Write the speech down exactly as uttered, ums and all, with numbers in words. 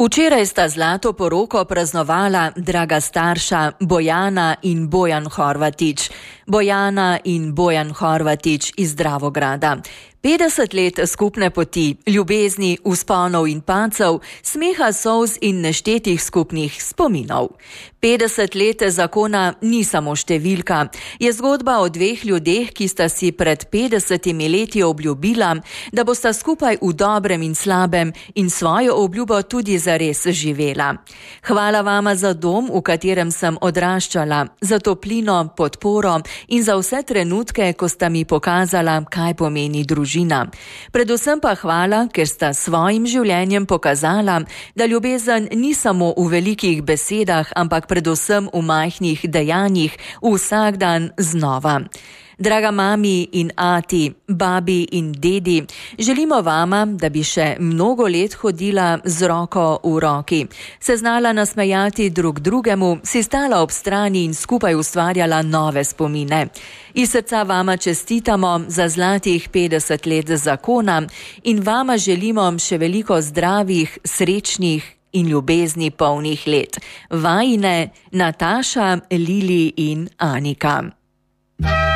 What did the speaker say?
Včeraj sta zlato poroko praznovala draga starša Bojana in Bojan Horvatič. Bojana in Bojan Horvatič iz Dravograda. petdeset let skupne poti, ljubezni, vzponov in padcev, smeha, solz in neštetih skupnih spominov. petdeset let zakona ni samo številka, je zgodba o dveh ljudeh, ki sta si pred petdesetimi leti obljubila, da bosta skupaj v dobrem in slabem in svojo obljubo tudi zares živela. Hvala vama za dom, v katerem sem odraščala, za toplino, podporo in za vse trenutke, ko sta mi pokazala, kaj pomeni družina. Predvsem pa hvala, ker sta svojim življenjem pokazala, da ljubezen ni samo v velikih besedah, ampak predvsem v majhnih dejanjih, vsak dan znova. Draga mami in ati, babi in dedi, želimo vama, da bi še mnogo let hodila z roko v roki, se znala nasmejati drug drugemu, si stala ob strani in skupaj ustvarjala nove spomine. Iz srca vama čestitamo za zlatih petdeset let zakona in vama želimo še veliko zdravih, srečnih in ljubezni polnih let. Vajine Nataša, Lili in Anika.